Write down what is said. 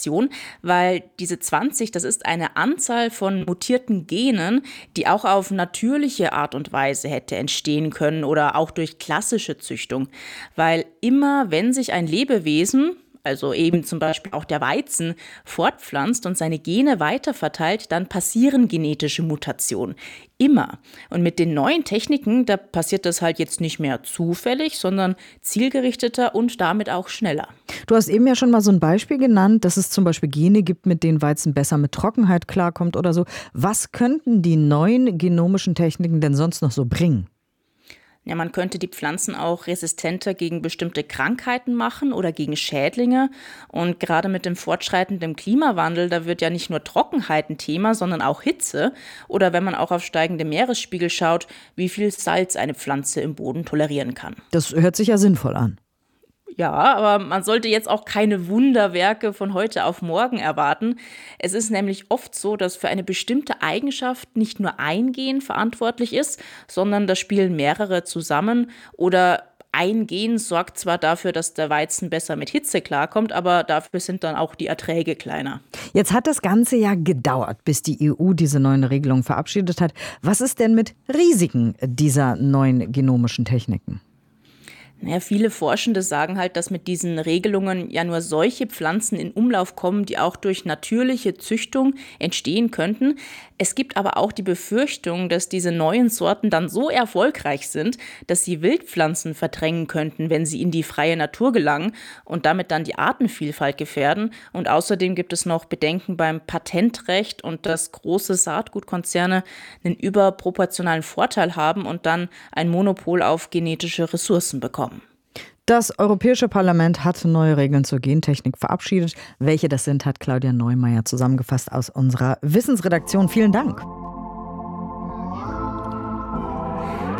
Mutation, weil diese 20, das ist eine Anzahl von mutierten Genen, die auch auf natürliche Art und Weise hätte entstehen können oder auch durch klassische Züchtung. Weil immer, wenn sich ein Lebewesen, also eben zum Beispiel auch der Weizen, fortpflanzt und seine Gene weiterverteilt, dann passieren genetische Mutationen. Immer. Und mit den neuen Techniken, da passiert das halt jetzt nicht mehr zufällig, sondern zielgerichteter und damit auch schneller. Du hast eben ja schon mal so ein Beispiel genannt, dass es zum Beispiel Gene gibt, mit denen Weizen besser mit Trockenheit klarkommt oder so. Was könnten die neuen genomischen Techniken denn sonst noch so bringen? Ja, man könnte die Pflanzen auch resistenter gegen bestimmte Krankheiten machen oder gegen Schädlinge. Und gerade mit dem fortschreitenden Klimawandel, da wird ja nicht nur Trockenheit ein Thema, sondern auch Hitze. Oder wenn man auch auf steigende Meeresspiegel schaut, wie viel Salz eine Pflanze im Boden tolerieren kann. Das hört sich ja sinnvoll an. Ja, aber man sollte jetzt auch keine Wunderwerke von heute auf morgen erwarten. Es ist nämlich oft so, dass für eine bestimmte Eigenschaft nicht nur ein Gen verantwortlich ist, sondern da spielen mehrere zusammen. Oder ein Gen sorgt zwar dafür, dass der Weizen besser mit Hitze klarkommt, aber dafür sind dann auch die Erträge kleiner. Jetzt hat das Ganze ja gedauert, bis die EU diese neuen Regelungen verabschiedet hat. Was ist denn mit Risiken dieser neuen genomischen Techniken? Naja, viele Forschende sagen halt, dass mit diesen Regelungen ja nur solche Pflanzen in Umlauf kommen, die auch durch natürliche Züchtung entstehen könnten. Es gibt aber auch die Befürchtung, dass diese neuen Sorten dann so erfolgreich sind, dass sie Wildpflanzen verdrängen könnten, wenn sie in die freie Natur gelangen und damit dann die Artenvielfalt gefährden. Und außerdem gibt es noch Bedenken beim Patentrecht und dass große Saatgutkonzerne einen überproportionalen Vorteil haben und dann ein Monopol auf genetische Ressourcen bekommen. Das Europäische Parlament hat neue Regeln zur Gentechnik verabschiedet. Welche das sind, hat Claudia Neumeier zusammengefasst aus unserer Wissensredaktion. Vielen Dank.